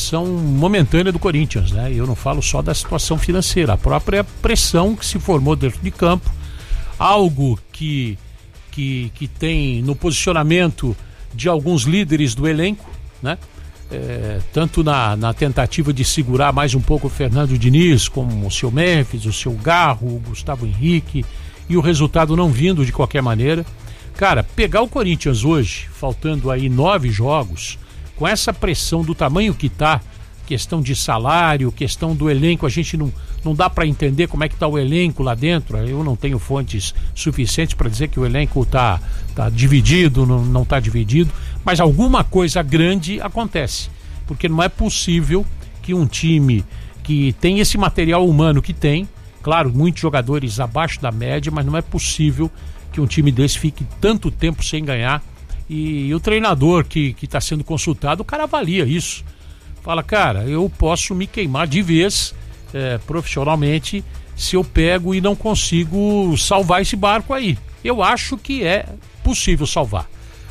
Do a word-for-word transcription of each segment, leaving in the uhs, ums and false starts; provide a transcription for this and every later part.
situação momentânea do Corinthians, né? Eu não falo só da situação financeira, a própria pressão que se formou dentro de campo, algo que, que, que tem no posicionamento de alguns líderes do elenco, né? É, tanto na, na tentativa de segurar mais um pouco o Fernando Diniz, como o seu Memphis, o seu Garro, o Gustavo Henrique, e o resultado não vindo de qualquer maneira. Cara, pegar o Corinthians hoje, faltando aí nove jogos, com essa pressão do tamanho que tá, questão de salário, questão do elenco, a gente não, não dá para entender como é que tá o elenco lá dentro. Eu não tenho fontes suficientes para dizer que o elenco tá, tá dividido, não, não tá dividido, mas alguma coisa grande acontece, porque não é possível que um time que tem esse material humano que tem, claro, muitos jogadores abaixo da média, mas não é possível que um time desse fique tanto tempo sem ganhar. E, e o treinador que está sendo consultado, o cara avalia isso. Fala, cara, eu posso me queimar de vez é, profissionalmente se eu pego e não consigo salvar esse barco aí. Eu acho que é possível salvar.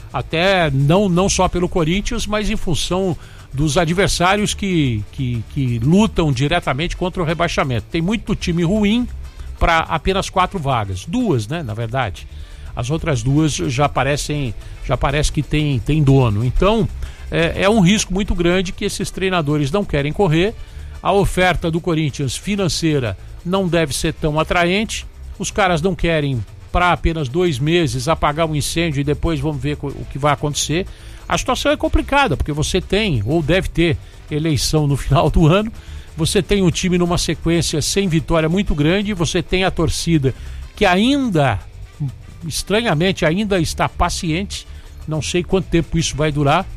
Até não, não só pelo Corinthians, mas em função dos adversários que, que, que lutam diretamente contra o rebaixamento. Tem muito time ruim para apenas quatro vagas. Duas, né, na verdade. As outras duas já parecem, já parece que tem, tem dono. Então, é, é um risco muito grande que esses treinadores não querem correr. A oferta do Corinthians financeira não deve ser tão atraente. Os caras não querem, para apenas dois meses, apagar um incêndio e depois vamos ver o que vai acontecer. A situação é complicada, porque você tem, ou deve ter, eleição no final do ano. Você tem um time numa sequência sem vitória muito grande. Você tem a torcida que ainda... estranhamente ainda está paciente, não sei quanto tempo isso vai durar,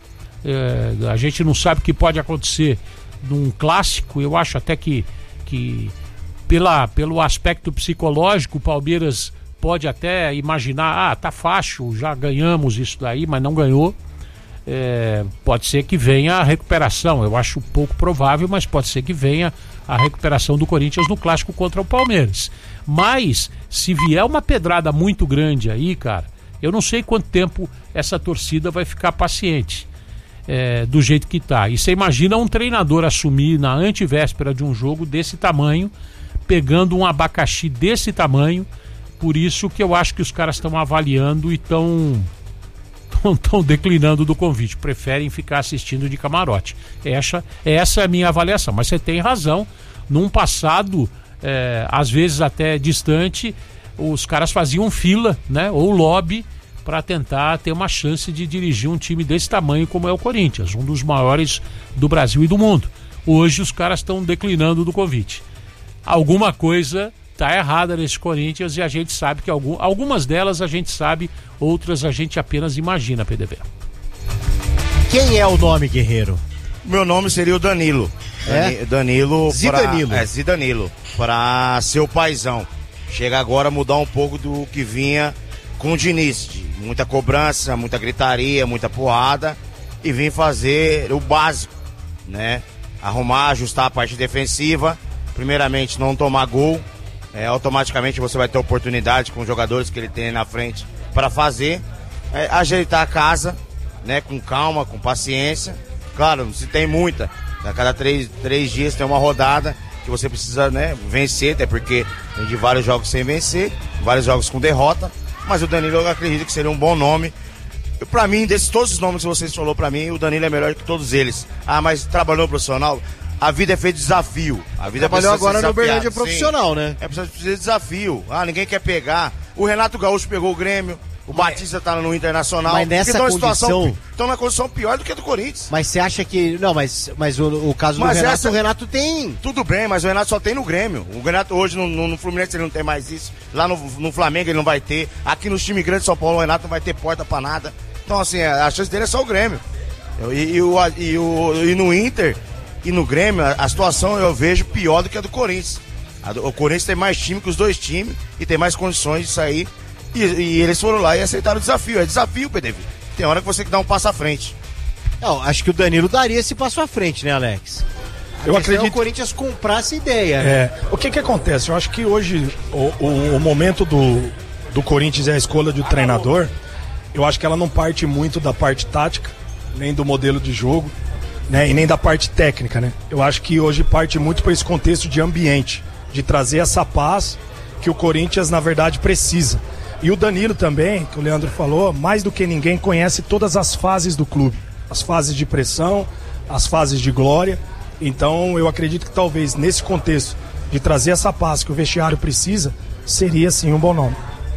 é, a gente não sabe o que pode acontecer num clássico. Eu acho até que, que pela, pelo aspecto psicológico o Palmeiras pode até imaginar, ah, tá fácil, já ganhamos isso daí, mas não ganhou. É, pode ser que venha a recuperação, eu acho pouco provável, mas pode ser que venha a recuperação do Corinthians no clássico contra o Palmeiras. Mas se vier uma pedrada muito grande aí, cara, eu não sei quanto tempo essa torcida vai ficar paciente é, do jeito que tá. E você imagina um treinador assumir na antivéspera de um jogo desse tamanho, pegando um abacaxi desse tamanho. Por isso que eu acho que os caras estão avaliando e estão estão declinando do convite, preferem ficar assistindo de camarote. Essa, essa é a minha avaliação, mas você tem razão, num passado é, às vezes até distante, os caras faziam fila, né, ou lobby para tentar ter uma chance de dirigir um time desse tamanho como é o Corinthians, um dos maiores do Brasil e do mundo. Hoje os caras estão declinando do convite. Alguma coisa tá errada nesse Corinthians e a gente sabe que algum, algumas delas a gente sabe, outras a gente apenas imagina, P D V. Quem é o nome, Guerreiro? Meu nome seria o Danilo. É? Danilo. Zidanilo. Pra, é, Zidanilo. Pra ser o paizão. Chega agora a mudar um pouco do que vinha com o Diniz. De muita cobrança, muita gritaria, muita porrada. E vim fazer o básico, né? Arrumar, ajustar a parte defensiva. Primeiramente, não tomar gol. É, automaticamente você vai ter oportunidade com os jogadores que ele tem na frente para fazer, é, ajeitar a casa, né, com calma, com paciência. Claro, se tem muita, a cada três, três dias tem uma rodada que você precisa, né, vencer, até porque tem de vários jogos sem vencer, vários jogos com derrota, mas o Danilo eu acredito que seria um bom nome. Pra mim, desses todos os nomes que vocês falaram pra mim, o Danilo é melhor que todos eles. Ah, mas trabalhou no profissional? A vida é feita de desafio. A vida trabalhou agora no Uberlândia profissional, né? É preciso de desafio. Ah, ninguém quer pegar. O Renato Gaúcho pegou o Grêmio. O mas, Batista tá no Internacional. Mas nessa condição... Estão na condição pior do que a do Corinthians. Mas você acha que... Não, mas, mas o, o caso mas do Renato, essa... o Renato tem... Tudo bem, mas o Renato só tem no Grêmio. O Renato hoje no, no, no Fluminense ele não tem mais isso. Lá no, no Flamengo ele não vai ter. Aqui nos times grandes de São Paulo o Renato não vai ter porta pra nada. Então assim, a chance dele é só o Grêmio. E, e, o, e, o, e no Inter... E no Grêmio, a situação eu vejo pior do que a do Corinthians. A do, o Corinthians tem mais time que os dois times e tem mais condições de sair. E, e eles foram lá e aceitaram o desafio. É desafio, P D V. Tem hora que você tem que dar um passo à frente. Não, acho que o Danilo daria esse passo à frente, né, Alex? A eu acredito que o Corinthians comprar essa ideia. É, né? O que que acontece? Eu acho que hoje o, o, o momento do, do Corinthians é a escolha do treinador. Eu acho que ela não parte muito da parte tática, nem do modelo de jogo. né, e nem da parte técnica, né? Eu acho que hoje parte muito para esse contexto de ambiente, de trazer essa paz que o Corinthians, na verdade, precisa. E o Danilo também, que o Leandro falou, mais do que ninguém conhece todas as fases do clube. As fases de pressão, as fases de glória. Então eu acredito que talvez nesse contexto de trazer essa paz que o vestiário precisa, seria sim um bom nome.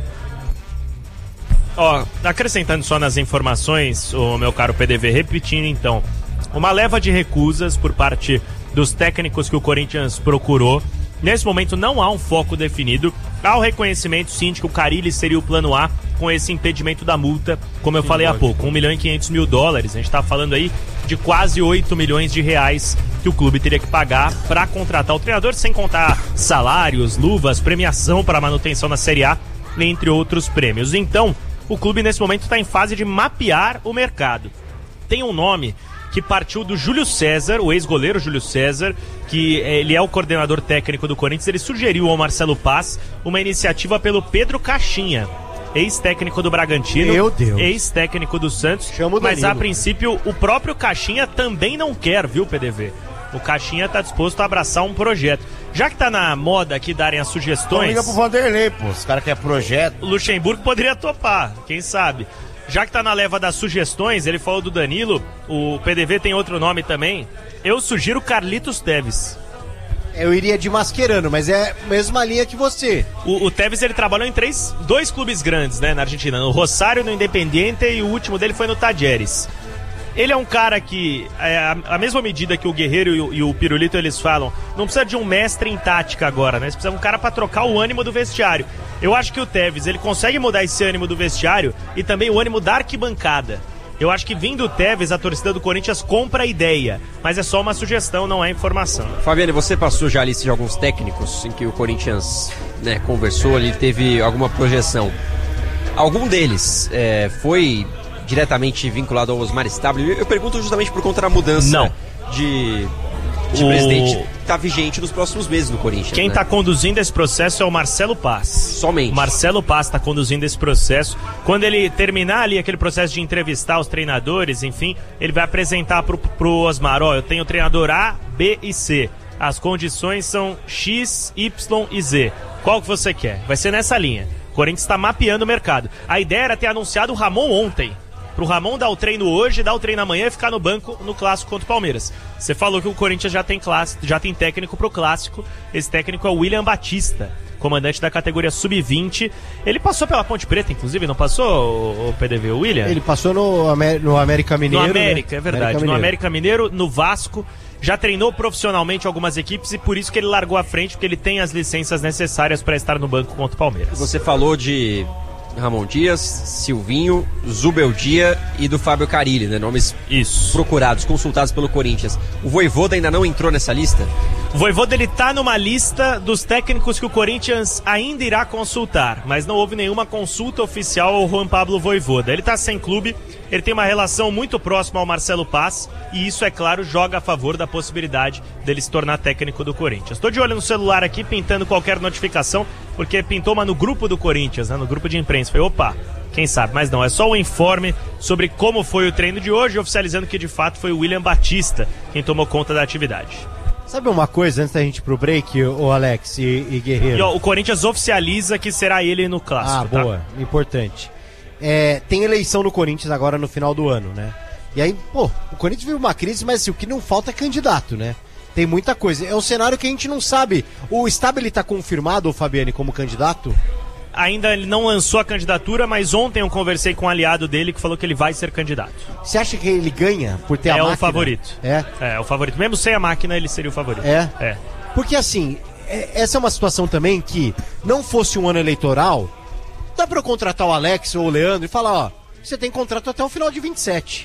Ó, acrescentando só nas informações, o meu caro P D V, repetindo então, uma leva de recusas por parte dos técnicos que o Corinthians procurou. Nesse momento não há um foco definido. Há o reconhecimento, sim, de que o Carille seria o plano A com esse impedimento da multa, como eu sim, falei lógico. há pouco, um milhão e quinhentos mil dólares. A gente está falando aí de quase oito milhões de reais que o clube teria que pagar para contratar o treinador, sem contar salários, luvas, premiação para manutenção na Série A, entre outros prêmios. Então, o clube nesse momento está em fase de mapear o mercado. Tem um nome que partiu do Júlio César, o ex-goleiro Júlio César, que ele é o coordenador técnico do Corinthians. Ele sugeriu ao Marcelo Paz uma iniciativa pelo Pedro Caixinha, ex-técnico do Bragantino, Meu Deus. ex-técnico do Santos, mas a princípio o próprio Caixinha também não quer, viu, P D V? O Caixinha tá disposto a abraçar um projeto. Já que tá na moda aqui darem as sugestões... Liga pro Vanderlei, pô, os caras querem projeto. O Luxemburgo poderia topar, quem sabe? Já que tá na leva das sugestões, ele falou do Danilo, o P D V tem outro nome também. Eu sugiro Carlitos Teves. Eu iria de Mascherano, mas é a mesma linha que você. O, o Teves, ele trabalhou em três, dois clubes grandes, né, na Argentina. No Rosário, no Independiente, e o último dele foi no Talleres. Ele é um cara que, é, a, a mesma medida que o Guerreiro e o, e o Pirulito eles falam, não precisa de um mestre em tática agora, né? Você precisa de um cara pra trocar o ânimo do vestiário. Eu acho que o Teves, ele consegue mudar esse ânimo do vestiário e também o ânimo da arquibancada. Eu acho que vindo o Teves, a torcida do Corinthians compra a ideia, mas é só uma sugestão, não é informação. Fabiane, você passou já a lista de alguns técnicos em que o Corinthians, né, conversou, ele teve alguma projeção. Algum deles é, foi diretamente vinculado ao Osmar Stabile? Eu pergunto justamente por conta da mudança não. de, de o... presidente. Está vigente nos próximos meses no Corinthians. Quem está, né, conduzindo esse processo é o Marcelo Paz. Somente. Marcelo Paz está conduzindo esse processo. Quando ele terminar ali aquele processo de entrevistar os treinadores, enfim, ele vai apresentar pro, pro Osmar, ó, eu tenho treinador A, B e C. As condições são X, Y e Z. Qual que você quer? Vai ser nessa linha. O Corinthians está mapeando o mercado. A ideia era ter anunciado o Ramon ontem. Pro Ramon dar o treino hoje, dar o treino amanhã e ficar no banco no clássico contra o Palmeiras. Você falou que o Corinthians já tem, classe, já tem técnico pro clássico. Esse técnico é o William Batista, comandante da categoria sub vinte. Ele passou pela Ponte Preta, inclusive, não passou, o P D V, o William? Ele passou no, Amé- no América Mineiro. No América, né? é verdade. América no América Mineiro, no Vasco. Já treinou profissionalmente algumas equipes e por isso que ele largou à frente, porque ele tem as licenças necessárias para estar no banco contra o Palmeiras. Você falou de Ramon Dias, Silvinho, Zubeldia e do Fábio Carille, né? Nomes Isso. procurados, consultados pelo Corinthians. O Vojvoda ainda não entrou nessa lista? O Vojvoda, ele tá numa lista dos técnicos que o Corinthians ainda irá consultar, mas não houve nenhuma consulta oficial ao Juan Pablo Vojvoda. Ele tá sem clube, ele tem uma relação muito próxima ao Marcelo Paz e isso, é claro, joga a favor da possibilidade dele se tornar técnico do Corinthians. Tô de olho no celular aqui, pintando qualquer notificação, porque pintou uma no grupo do Corinthians, né, no grupo de imprensa. Falei, opa, quem sabe, mas não, é só o informe sobre como foi o treino de hoje, oficializando que de fato foi o William Batista quem tomou conta da atividade. Sabe uma coisa, antes da gente ir pro break, o Alex e, e Guerreiro? E, ó, o Corinthians oficializa que será ele no clássico. Ah, boa, tá? Importante. É, tem eleição no Corinthians agora no final do ano, né? E aí, pô, o Corinthians vive uma crise, mas assim, o que não falta é candidato, né? Tem muita coisa. É um cenário que a gente não sabe. O Stabile tá confirmado, Fabiane, como candidato? Ainda ele não lançou a candidatura, mas ontem eu conversei com um aliado dele que falou que ele vai ser candidato. Você acha que ele ganha por ter a máquina? É o favorito. É? É, o favorito. Mesmo sem a máquina, ele seria o favorito. É? É. Porque assim, é, essa é uma situação também que, não fosse um ano eleitoral, dá pra eu contratar o Alex ou o Leandro e falar, ó, você tem contrato até o final de vinte e sete.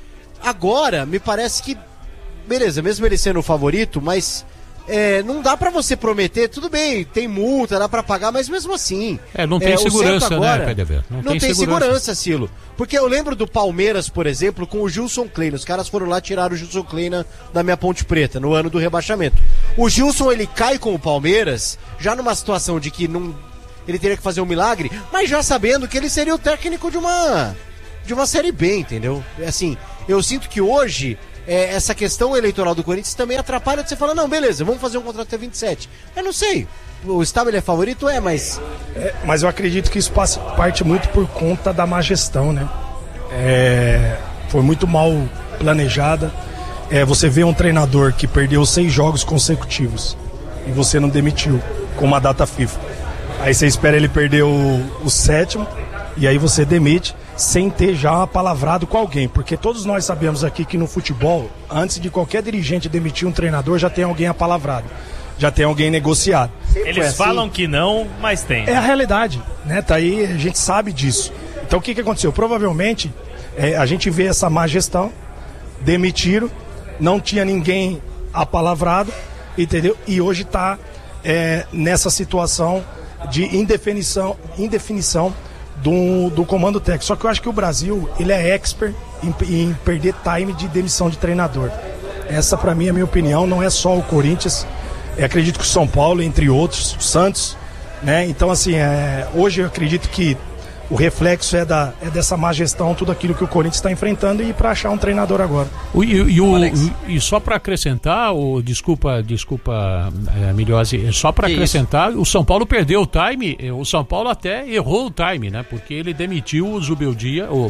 Agora, me parece que, beleza, mesmo ele sendo o favorito, mas... É, não dá pra você prometer, tudo bem, tem multa, dá pra pagar, mas mesmo assim... É, não tem é, segurança, agora, né, P D V? Não, não tem, tem segurança. segurança, Silo. Porque eu lembro do Palmeiras, por exemplo, com o Gilson Kleina. Os caras foram lá tirar o Gilson Kleina da minha Ponte Preta, no ano do rebaixamento. O Gilson, ele cai com o Palmeiras, já numa situação de que não, ele teria que fazer um milagre, mas já sabendo que ele seria o técnico de uma, de uma Série B, entendeu? Assim, eu sinto que hoje... é, essa questão eleitoral do Corinthians também atrapalha de você falar, não, beleza, vamos fazer um contrato até vinte e sete. Eu não sei, o Stabile é favorito? É, mas... É, mas eu acredito que isso passe, parte muito por conta da má gestão, né? É, foi muito mal planejada. É, você vê um treinador que perdeu seis jogos consecutivos e você não demitiu com uma data FIFA. Aí você espera ele perder o, o sétimo e aí você demite sem ter já palavrado com alguém, porque todos nós sabemos aqui que no futebol, antes de qualquer dirigente demitir um treinador, já tem alguém apalavrado, já tem alguém negociado. Eles assim, falam que não, mas tem. É a realidade, né? Tá aí, a gente sabe disso. Então o que, que aconteceu? Provavelmente é, a gente vê essa má gestão, demitiram, não tinha ninguém apalavrado, entendeu? E hoje está é, nessa situação de indefinição, indefinição do, do comando técnico. Só que eu acho que o Brasil, ele é expert em, em perder time de demissão de treinador. Essa, para mim, é a minha opinião. Não é só o Corinthians, eu acredito que o São Paulo, entre outros, o Santos, né? Então, assim, é, hoje eu acredito que o reflexo é, da, é dessa má gestão, tudo aquilo que o Corinthians está enfrentando, e para achar um treinador agora. O, e, e, o, e só para acrescentar, o, desculpa, desculpa, é, Milhose, só para acrescentar, isso? O São Paulo perdeu o time, o São Paulo até errou o time, né? Porque ele demitiu o Zubeldia, ou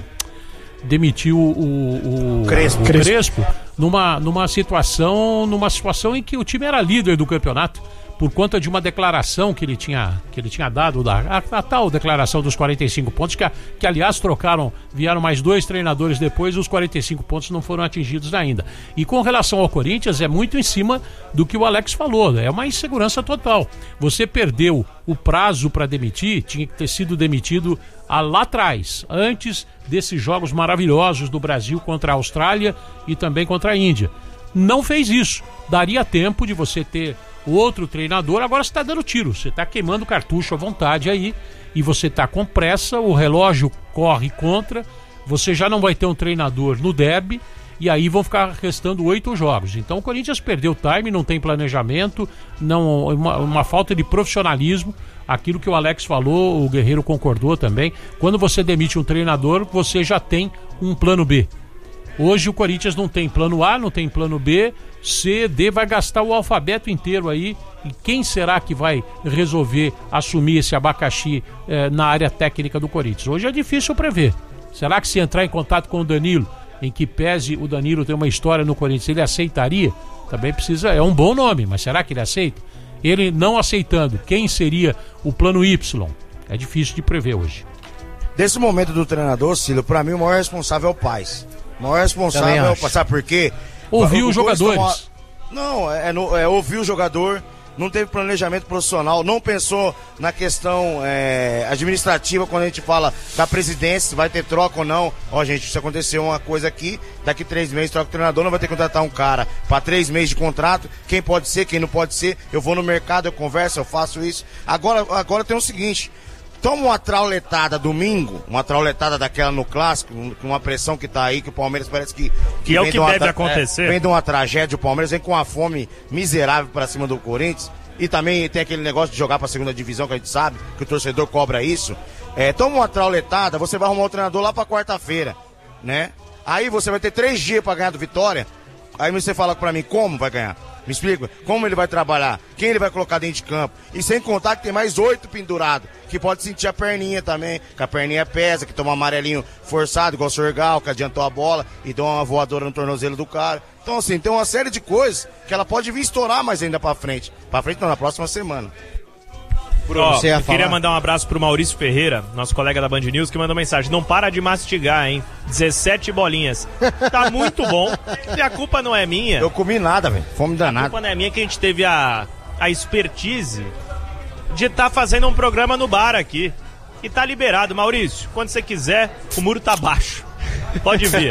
demitiu o, o, Crespo, o Crespo numa, numa situação, numa situação em que o time era líder do campeonato, por conta de uma declaração que ele tinha, que ele tinha dado, da, a, a tal declaração dos quarenta e cinco pontos, que, a, que aliás trocaram, vieram mais dois treinadores depois, e os quarenta e cinco pontos não foram atingidos ainda. E com relação ao Corinthians, é muito em cima do que o Alex falou, é uma insegurança total. Você perdeu o prazo para demitir, tinha que ter sido demitido a, lá atrás, antes desses jogos maravilhosos do Brasil contra a Austrália e também contra a Índia. Não fez isso. Daria tempo de você ter o outro treinador. Agora você está dando tiro, você está queimando cartucho à vontade aí, e você está com pressa, o relógio corre contra, você já não vai ter um treinador no derby, e aí vão ficar restando oito jogos. Então o Corinthians perdeu o time, não tem planejamento, não, uma, uma falta de profissionalismo. Aquilo que o Alex falou, o Guerreiro concordou também. Quando você demite um treinador, você já tem um plano B. Hoje o Corinthians não tem plano A, não tem plano B, C, D, vai gastar o alfabeto inteiro aí. E quem será que vai resolver assumir esse abacaxi eh, na área técnica do Corinthians? Hoje é difícil prever. Será que se entrar em contato com o Danilo, em que pese o Danilo ter uma história no Corinthians, ele aceitaria? Também precisa, é um bom nome, mas será que ele aceita? Ele não aceitando, quem seria o plano Y? É difícil de prever hoje. Desse momento do treinador, Cílio, pra mim o maior responsável é o Paes. O maior responsável é o Paes, sabe por quê? Ouvir os jogadores. Tomou... Não, é, é, é ouvir o jogador, não teve planejamento profissional, não pensou na questão é, administrativa quando a gente fala da presidência, se vai ter troca ou não. Ó, gente, se acontecer uma coisa aqui, daqui três meses troca o treinador, não vai ter que contratar um cara para três meses de contrato, quem pode ser, quem não pode ser, eu vou no mercado, eu converso, eu faço isso. Agora, agora tem o seguinte, toma uma trauletada domingo, uma trauletada daquela no clássico, com uma pressão que tá aí, que o Palmeiras parece que... Que, que é o que deve tra... acontecer. É, vem de uma tragédia, o Palmeiras vem com uma fome miserável pra cima do Corinthians, e também tem aquele negócio de jogar pra segunda divisão, que a gente sabe, que o torcedor cobra isso. É, toma uma trauletada, você vai arrumar o treinador lá pra quarta-feira, né? Aí você vai ter três dias pra ganhar do Vitória, aí você fala pra mim como vai ganhar. Me explica? Como ele vai trabalhar? Quem ele vai colocar dentro de campo? E sem contar que tem mais oito pendurados, que pode sentir a perninha também, que a perninha pesa, que toma um amarelinho forçado, igual o Sorgal, que adiantou a bola e deu uma voadora no tornozelo do cara. Então, assim, tem uma série de coisas que ela pode vir estourar mais ainda pra frente. Pra frente não, na próxima semana. Bruno, oh, eu falar. Queria mandar um abraço pro Maurício Ferreira, nosso colega da Band News, que mandou mensagem. Não para de mastigar, hein? dezessete bolinhas. Tá muito bom. E a culpa não é minha. Eu comi nada, velho. Fome danada. A culpa não é minha, que a gente teve a, a expertise de estar tá fazendo um programa no bar aqui. E tá liberado. Maurício, quando você quiser, o muro tá baixo. Pode vir.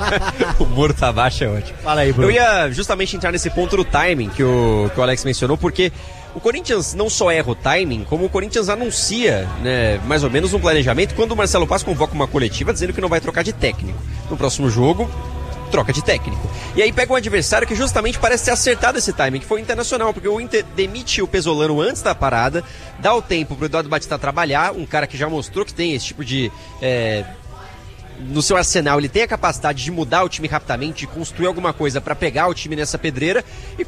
O muro tá baixo é ótimo. Fala aí, Bruno. Eu ia justamente entrar nesse ponto do timing que o, que o Alex mencionou, porque o Corinthians não só erra o timing, como o Corinthians anuncia, né, mais ou menos um planejamento, quando o Marcelo Paz convoca uma coletiva dizendo que não vai trocar de técnico. No próximo jogo, troca de técnico. E aí pega um adversário que justamente parece ter acertado esse timing, que foi o Internacional, porque o Inter demite o Pesolano antes da parada, dá o tempo pro Eduardo Batista trabalhar, um cara que já mostrou que tem esse tipo de... É... no seu arsenal ele tem a capacidade de mudar o time rapidamente, de construir alguma coisa para pegar o time nessa pedreira. E